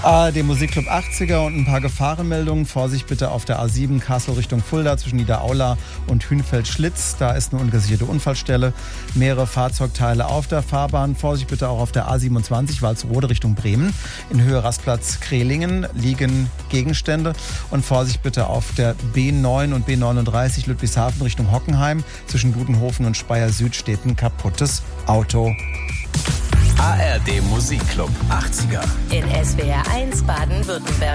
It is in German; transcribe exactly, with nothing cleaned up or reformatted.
A R D Musikclub achtziger und ein paar Gefahrenmeldungen. Vorsicht bitte auf der A sieben Kassel Richtung Fulda zwischen Niederaula und Hünfeld-Schlitz. Da ist eine ungesicherte Unfallstelle. Mehrere Fahrzeugteile auf der Fahrbahn. Vorsicht bitte auch auf der A siebenundzwanzig Walsrode Richtung Bremen. In Höhe Rastplatz Krehlingen liegen Gegenstände. Und Vorsicht bitte auf der B neun und B neununddreißig Ludwigshafen Richtung Hockenheim. Zwischen Dudenhofen und Speyer Süd steht ein kaputtes Auto. A R D Musikclub achtziger. In S W R eins Baden-Württemberg.